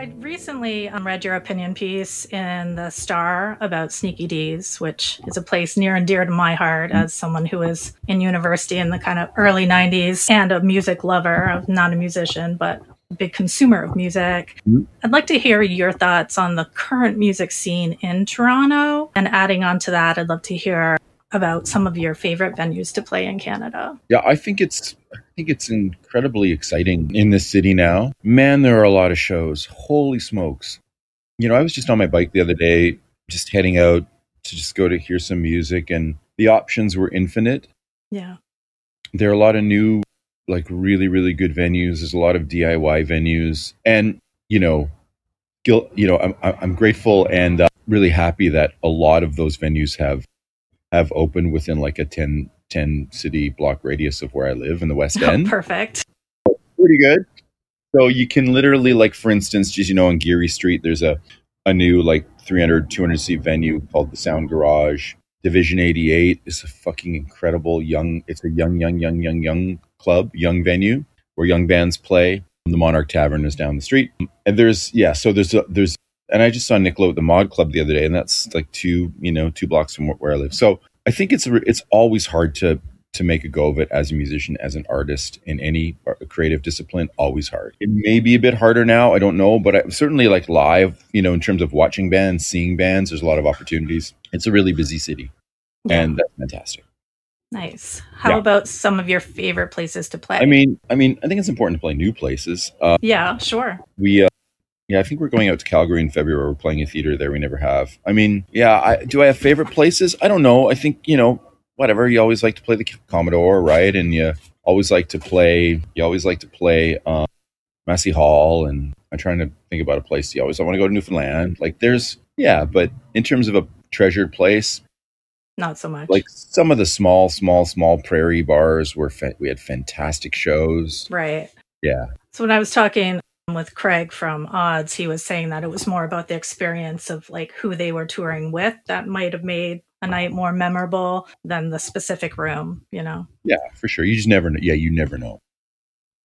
I recently read your opinion piece in The Star about Sneaky D's, which is a place near and dear to my heart as someone who was in university in the kind of early 90s and a music lover, not a musician, but a big consumer of music. I'd like to hear your thoughts on the current music scene in Toronto. And adding on to that, I'd love to hear about some of your favorite venues to play in Canada. Yeah, I think it's incredibly exciting in this city now. Man, there are a lot of shows. Holy smokes. I was just on my bike the other day, just heading out to just go to hear some music, and the options were infinite. Yeah. There are a lot of new, like really, really good venues. There's a lot of DIY venues. And, I'm grateful and really happy that a lot of those venues have opened within like a 10 city block radius of where I live in the West End. Perfect. Pretty good. So you can literally, like, for instance, just, on Geary Street, there's a new like 300, 200 seat venue called the Sound Garage. Division 88 is a fucking incredible it's a young club, young venue where young bands play. The Monarch Tavern is down the street. And there's and I just saw Nick Lowe at the Mod Club the other day, and that's like two blocks from where I live. So I think it's always hard to make a go of it as a musician, as an artist in any creative discipline. Always hard. It may be a bit harder now. I don't know, but I certainly like live. In terms of watching bands, seeing bands, there's a lot of opportunities. It's a really busy city, and that's fantastic. Nice. How about some of your favorite places to play? I think it's important to play new places. Yeah, sure. I think we're going out to Calgary in February. We're playing a theater there. We never have. Do I have favorite places? I don't know. I think, whatever. You always like to play the Commodore, right? And you always like to play Massey Hall. And I'm trying to think about a place. You always want to go to Newfoundland. But in terms of a treasured place, not so much. Like some of the small prairie bars we had fantastic shows. Right. Yeah. So when I was talking with Craig from Odds, he was saying that it was more about the experience of like who they were touring with that might have made a night more memorable than the specific room, Yeah, for sure. You just never know. Yeah, you never know.